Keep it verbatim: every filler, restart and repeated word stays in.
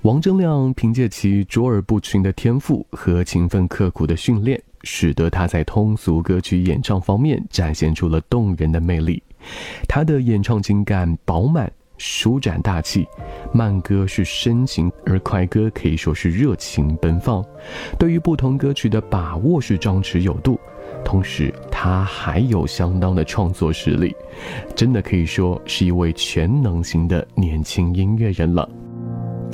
王铮亮凭借其卓尔不群的天赋和勤奋刻苦的训练，使得他在通俗歌曲演唱方面展现出了动人的魅力。他的演唱情感饱满，舒展大气，慢歌是深情，而快歌可以说是热情奔放。对于不同歌曲的把握是张弛有度，同时他还有相当的创作实力，真的可以说是一位全能型的年轻音乐人了。